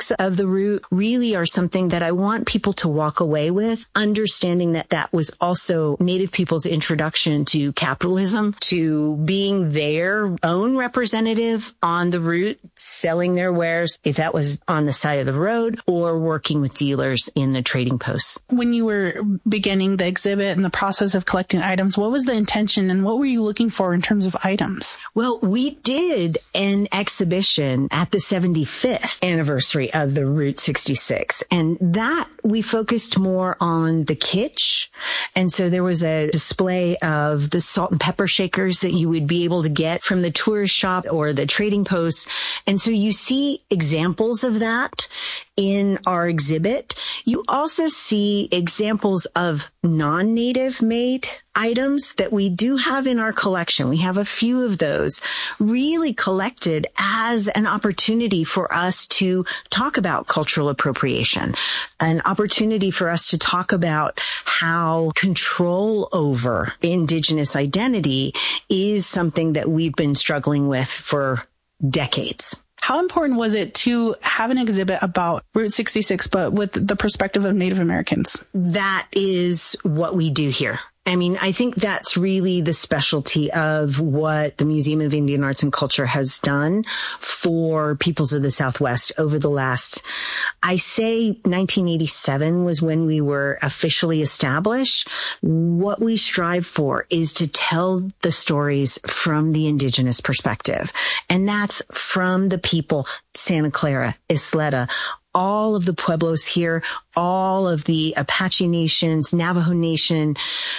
aspects of the root really are something that I want people to walk away with, understanding that that was also Native people's introduction to capitalism, to being their own representative on the route, selling their wares, if that was on the side of the road, or working with dealers in the trading posts. When you were beginning the exhibit and the process of collecting items, what was the intention and what were you looking for in terms of items? Well, we did an exhibition at the 75th anniversary of the Route 66, and that we focused more on the kitsch. And so there was a display of the salt and pepper shakers that you would be able to get from the tourist shop or the trading posts. And so you see examples of that in our exhibit. You also see examples of non-native made items that we do have in our collection. We have a few of those really collected as an opportunity for us to talk about cultural appropriation, an opportunity for us to talk about how control over Indigenous identity is something that we've been struggling with for decades. How important was it to have an exhibit about Route 66, but with the perspective of Native Americans? That is what we do here. I mean, I think that's really the specialty of what the Museum of Indian Arts and Culture has done for peoples of the Southwest over the last, I say 1987 was when we were officially established. What we strive for is to tell the stories from the Indigenous perspective. And that's from the people, Santa Clara, Isleta, all of the Pueblos here, all of the Apache nations, Navajo Nation.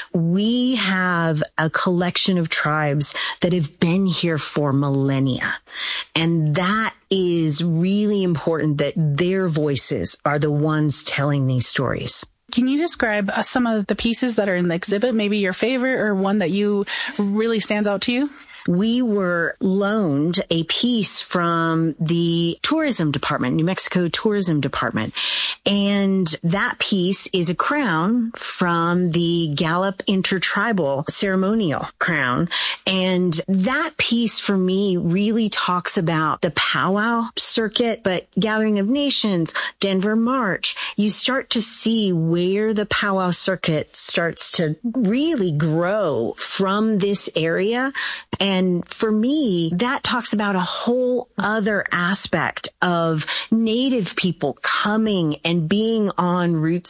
We have a collection of tribes that have been here for millennia. And that is really important, that their voices are the ones telling these stories. Can you describe some of the pieces that are in the exhibit, maybe your favorite or one that you really stands out to you? We were loaned a piece from the tourism department, New Mexico Tourism Department. And that piece is a crown from the Gallup Intertribal Ceremonial Crown. And that piece for me really talks about the powwow circuit, but Gathering of Nations, Denver March. You start to see where the powwow circuit starts to really grow from this area. And for me, that talks about a whole other aspect of Native people coming and being on Route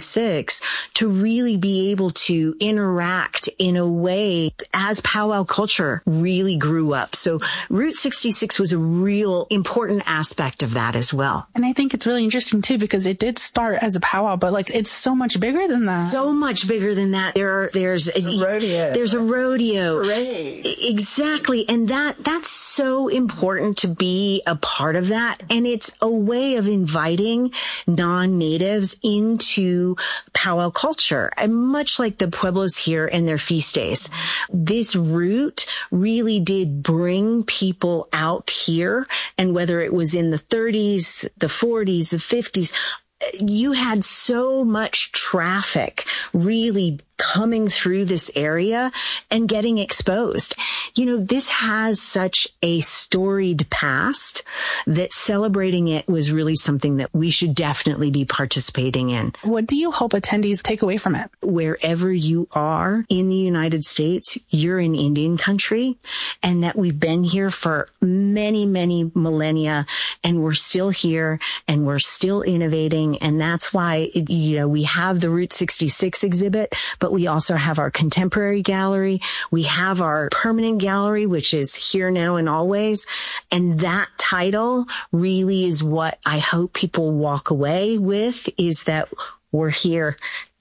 66 to really be able to interact in a way as powwow culture really grew up. So Route 66 was a real important aspect of that as well. And I think it's really interesting too, because it did start as a powwow, but like it's so much bigger than that. So much bigger than that. There's a rodeo. There's a rodeo. Parade. Exactly. And that's so important to be a part of that. And it's a way of inviting non-natives into powwow culture. And much like the Pueblos here and their feast days, this route really did bring people out here. And whether it was in the 30s, the 40s, the 50s, you had so much traffic really coming through this area and getting exposed. You know, this has such a storied past that celebrating it was really something that we should definitely be participating in. What do you hope attendees take away from it? Wherever you are in the United States, you're in Indian country, and that we've been here for many, many millennia, and we're still here and we're still innovating. And that's why, we have the Route 66 exhibit, but we also have our contemporary gallery. We have our permanent gallery, which is Here Now and Always. And that title really is what I hope people walk away with, is that we're here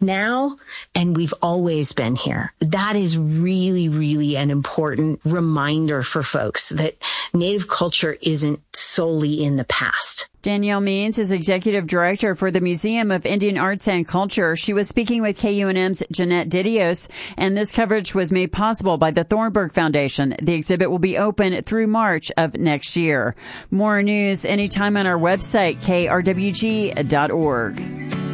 now and we've always been here. That is really, really an important reminder for folks that Native culture isn't solely in the past. Danielle Means is Executive Director for the Museum of Indian Arts and Culture. She was speaking with KUNM's Jeanette Didios, and this coverage was made possible by the Thornburg Foundation. The exhibit will be open through March of next year. More news anytime on our website, krwg.org.